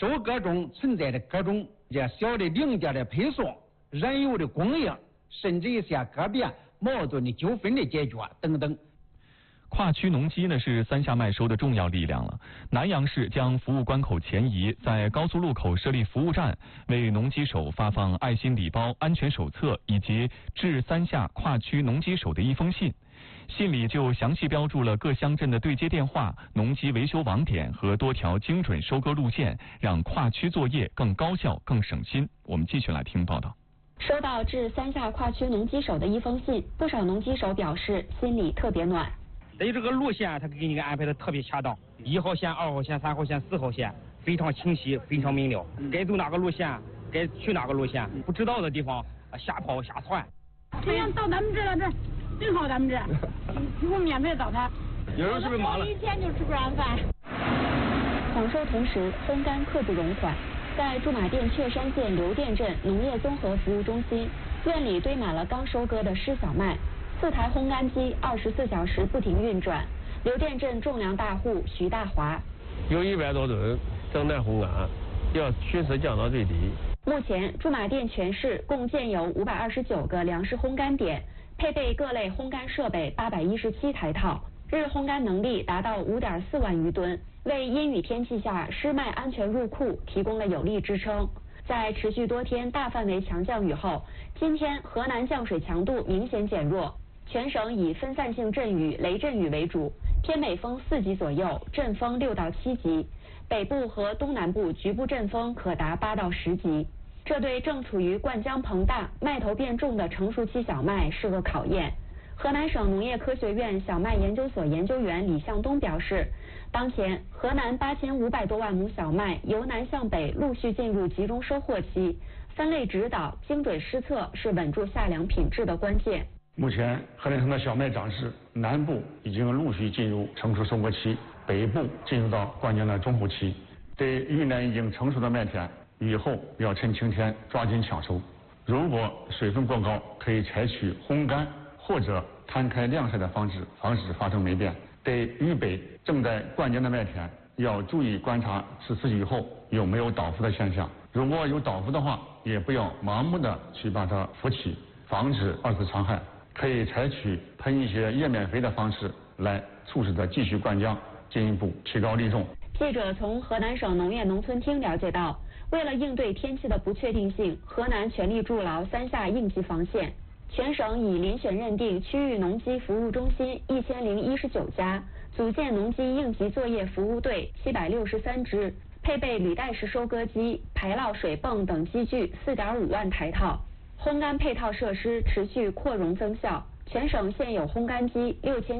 收割中存在的各种这小的零件的配送、燃油的供应，甚至一些个别矛盾的纠纷的解决等等。 跨区农机呢是三下麦收的重要力量了。南阳市将服务关口前移，在高速路口设立服务站，为农机手发放爱心礼包、安全手册以及致三下跨区农机手的一封信。信里就详细标注了各乡镇的对接电话、农机维修网点和多条精准收割路线，让跨区作业更高效、更省心。我们继续来听报道。 收到致三下跨区农机手的一封信，不少农机手表示心里特别暖。 对这个路线，他给你安排的特别恰当，1号线、2号线、3号线、4号线非常清晰，非常明了。该走哪个路线，该去哪个路线，不知道的地方瞎跑瞎窜。 这样到咱们这了，这正好咱们这提供免费早餐。 有时候是不是忙了？ 一天就吃不上饭。 抢收同时，烘干刻不容缓。在驻马店雀山县刘店镇农业综合服务中心，院里堆满了刚收割的湿小麦。4台烘干机24小时不停运转。刘店镇种粮大户徐大华， 有100多吨正在烘干，要迅速降到最低。 目前驻马店全市共建有529个粮食烘干点，配备各类烘干设备817台套，日烘干能力达到5.4万余吨，为阴雨天气下湿麦安全入库提供了有力支撑。在持续多天大范围强降雨后，今天河南降水强度明显减弱，全省以分散性阵雨、雷阵雨为主，偏北风4级左右，阵风6到7级，北部和东南部局部阵风可达8到10级。这对正处于灌浆膨大、麦头变重的成熟期小麦是个考验。河南省农业科学院小麦研究所研究员李向东表示，当前河南8500多万亩小麦由南向北陆续进入集中收获期，分类指导、精准施测是稳住夏粮品质的关键。 目前河南省的小麦长势，南部已经陆续进入成熟收割期，北部进入到灌浆的中后期。对遇难已经成熟的麦田，雨后要趁晴天抓紧抢收。如果水分过高，可以采取烘干或者摊开晾晒的方式，防止发生霉变。对豫北正在灌浆的麦田，要注意观察此次雨后有没有倒伏的现象。如果有倒伏的话，也不要盲目的去把它扶起，防止2次伤害。可以采取喷一些叶面肥的方式来促使它继续灌浆，进一步提高粒重。 记者从河南省农业农村厅了解到，为了应对天气的不确定性，河南全力筑牢3下应急防线。全省已遴选认定区域农机服务中心1019家，组建农机应急作业服务队763支，配备履带式收割机、排涝水泵等机具4.5万台套。烘干配套设施持续扩容增效，全省现有烘干机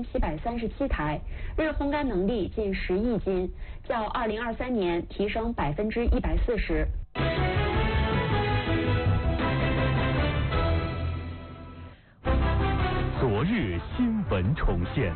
6737台，日烘干能力近10亿斤，较2023年提升140%。 昨日新闻重现。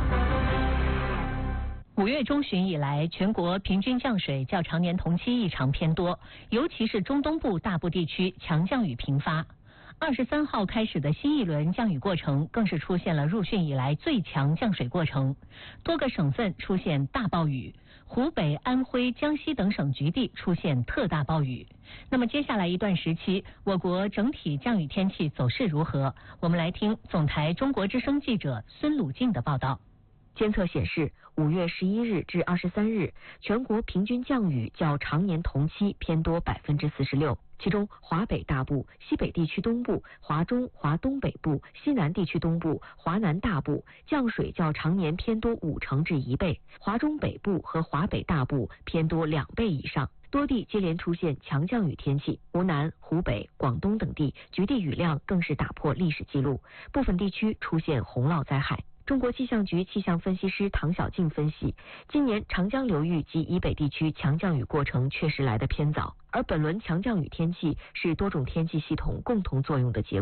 5月中旬以来，全国平均降水较常年同期异常偏多，尤其是中东部大部地区强降雨频发。23号开始的新一轮降雨过程更是出现了入汛以来最强降水过程，多个省份出现大暴雨，湖北、安徽、江西等省局地出现特大暴雨。那么接下来一段时期，我国整体降雨天气走势如何？我们来听总台中国之声记者孙鲁静的报道。 监测显示，5月11日至23日，全国平均降雨较常年同期偏多46%，其中华北大部、西北地区东部、华中、华东北部、西南地区东部、华南大部降水较常年偏多50%至1倍，华中北部和华北大部偏多2倍以上。多地接连出现强降雨天气，湖南、湖北、广东等地局地雨量更是打破历史记录，部分地区出现洪涝灾害。中国气象局气象分析师唐小静分析，今年长江流域及以北地区强降雨过程确实来得偏早，而本轮强降雨天气是多种天气系统共同作用的结果。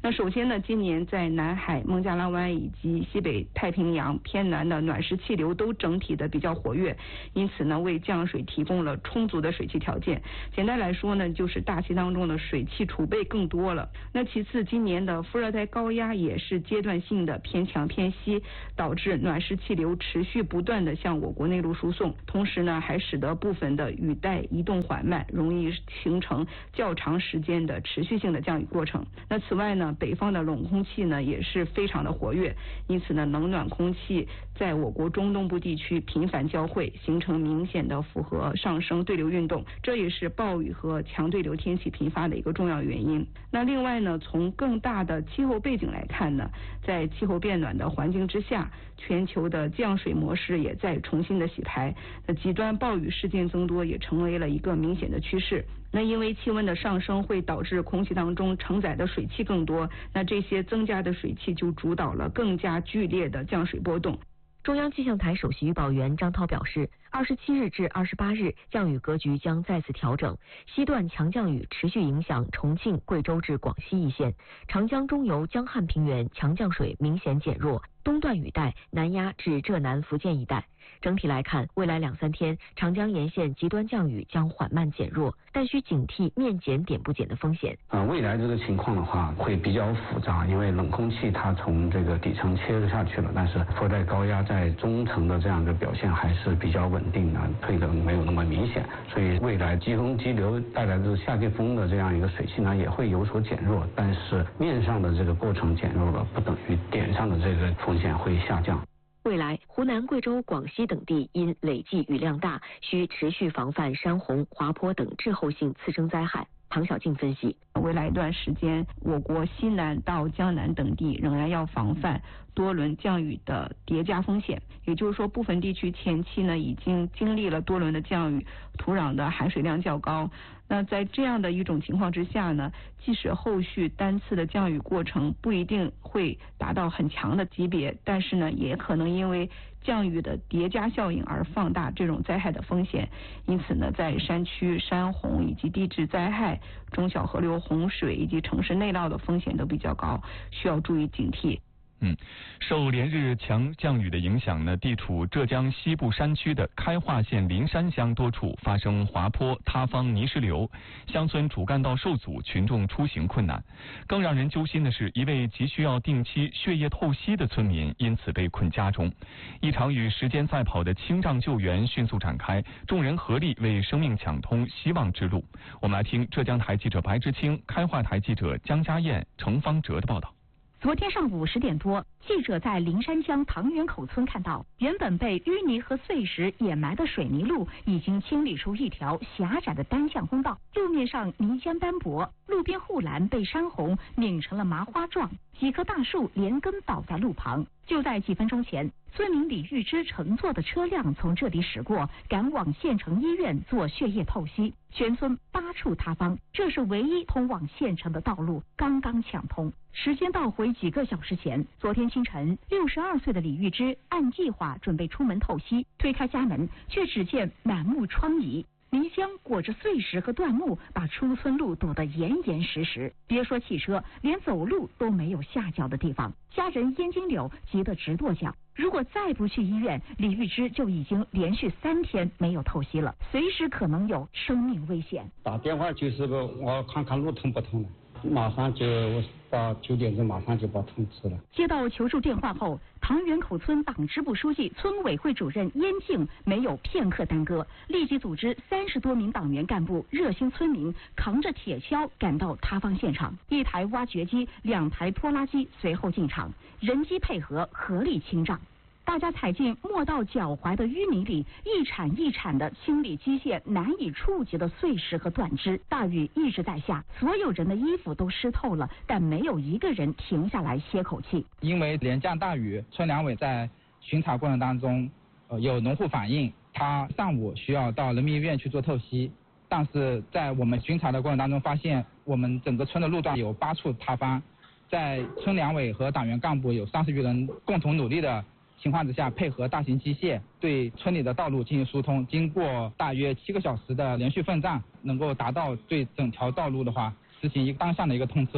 那首先呢，今年在南海、孟加拉湾以及西北太平洋偏南的暖湿气流都整体的比较活跃，因此呢，为降水提供了充足的水汽条件。简单来说呢，就是大气当中的水汽储备更多了。那其次，今年的副热带高压也是阶段性的偏强偏西，导致暖湿气流持续不断的向我国内陆输送，同时呢，还使得部分的雨带移动缓慢，容易形成较长时间的持续性的降雨过程。那此外呢，北方的冷空气呢也是非常的活跃，因此呢，冷暖空气在我国中东部地区频繁交汇，形成明显的复合上升对流运动，这也是暴雨和强对流天气频发的一个重要原因。那另外呢，从更大的气候背景来看呢，在气候变暖的环境之下，全球的降水模式也在重新的洗牌，那极端暴雨事件增多也成为了一个明显的趋势。那因为气温的上升会导致空气当中承载的水汽更多，那这些增加的水汽就主导了更加剧烈的降水波动。 中央气象台首席预报员张涛表示，27日至28日降雨格局将再次调整，西段强降雨持续影响重庆、贵州至广西一线，长江中游、江汉平原强降水明显减弱，东段雨带南压至浙南福建一带。整体来看，未来2-3天长江沿线极端降雨将缓慢减弱，但需警惕面减点不减的风险。 未来这个情况的话会比较复杂，因为冷空气它从这个底层切下去了，但是副热带高压在中层的这样一个表现还是比较稳定的，退得没有那么明显，所以未来季风激流带来的夏季风的这样一个水汽呢也会有所减弱，但是面上的这个过程减弱了，不等于点上的这个风险会下降。 未来，湖南、贵州、广西等地因累计雨量大，需持续防范山洪、滑坡等滞后性次生灾害。唐小静分析， 未来一段时间，我国西南到江南等地仍然要防范多轮降雨的叠加风险。也就是说，部分地区前期呢已经经历了多轮的降雨，土壤的含水量较高。那在这样的一种情况之下呢，即使后续单次的降雨过程不一定会达到很强的级别，但是呢，也可能因为降雨的叠加效应而放大这种灾害的风险。因此呢，在山区山洪以及地质灾害、中小河流洪水以及城市内涝的风险都比较高，需要注意警惕。 受连日强降雨的影响呢，地处浙江西部山区的开化县灵山乡多处发生滑坡、塌方、泥石流，乡村主干道受阻，群众出行困难。更让人揪心的是，一位急需要定期血液透析的村民因此被困家中。一场与时间赛跑的清障救援迅速展开，众人合力为生命抢通希望之路。我们来听浙江台记者白之清、开化台记者江家燕、程方哲的报道。 昨天上午10点多，记者在灵山乡唐园口村看到，原本被淤泥和碎石掩埋的水泥路已经清理出一条狭窄的单向通道，路面上泥浆斑驳，路边护栏被山洪拧成了麻花状，几棵大树连根倒在路旁。就在几分钟前，村民李玉芝乘坐的车辆从这里驶过，赶往县城医院做血液透析。全村8处塌方，这是唯一通往县城的道路刚刚抢通。时间倒回几个小时前，昨天清晨，62岁的李玉芝按计划准备出门透析，推开家门，却只见满目疮痍。泥浆裹着碎石和断木，把出村路堵得严严实实。别说汽车，连走路都没有下脚的地方。家人燕金柳急得直跺脚。如果再不去医院，李玉芝就已经连续3天没有透析了，随时可能有生命危险。 打电话就是个，我看看路通不通了。马上就我到9点钟，马上就把通知了。 接到求助电话后，唐园口村党支部书记、村委会主任燕静没有片刻耽搁，立即组织30多名党员干部、热心村民扛着铁锹赶到塌方现场，1台挖掘机、2台拖拉机随后进场，人机配合，合力清障。大家踩进没到脚踝的淤泥里，一铲一铲的清理机械难以触及的碎石和断枝。大雨一直在下，所有人的衣服都湿透了，但没有一个人停下来歇口气。 因为连降大雨，村两委在巡查过程当中，有农户反映，他上午需要到人民医院去做透析，但是在我们巡查的过程当中发现，我们整个村的路段有8处塌方，在村两委和党员干部有30余人共同努力的情况之下，配合大型机械对村里的道路进行疏通，经过大约7个小时的连续奋战，能够达到对整条道路的话实行一个单向的一个通车。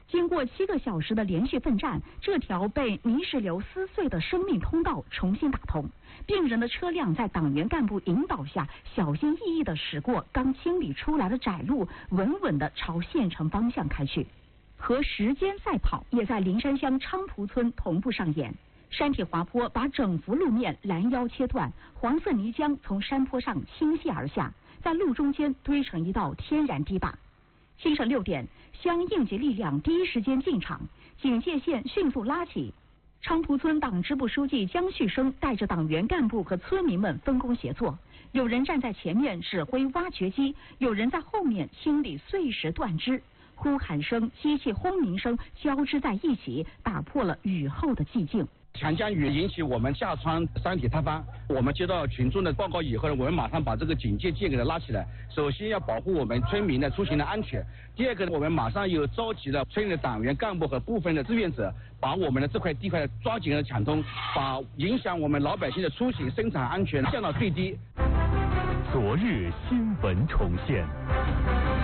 经过7个小时的连续奋战，这条被泥石流撕碎的生命通道重新打通。病人的车辆在党员干部引导下，小心翼翼地驶过刚清理出来的窄路，稳稳地朝县城方向开去。和时间赛跑也在灵山乡昌蒲村同步上演。山体滑坡把整幅路面拦腰切断，黄色泥浆从山坡上倾泻而下，在路中间堆成一道天然堤坝。清晨6点，乡应急力量第一时间进场，警戒线迅速拉起。昌蒲村党支部书记江旭生带着党员干部和村民们分工协作，有人站在前面指挥挖掘机，有人在后面清理碎石断枝。呼喊声、机器轰鸣声交织在一起，打破了雨后的寂静。 强降雨引起我们下川山体塌方，我们接到群众的报告以后呢，我们马上把这个警戒线给它拉起来。首先要保护我们村民的出行的安全，第二个呢，我们马上又召集了村里的党员干部和部分的志愿者，把我们的这块地块抓紧的抢通，把影响我们老百姓的出行生产安全降到最低。 昨日新闻重现。